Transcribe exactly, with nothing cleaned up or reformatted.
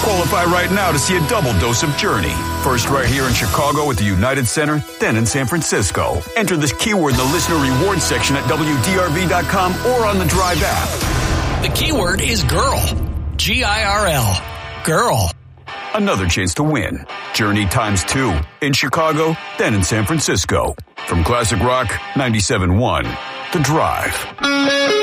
Qualify right now to see a double dose of Journey. First right here in Chicago at the United Center, then in San Francisco. Enter this keyword in the listener rewards section at W D R V dot com or on the Drive app. The keyword is girl. G I R L. Girl. Another chance to win. Journey times two. In Chicago, then in San Francisco. From Classic Rock ninety-seven point one, The Drive.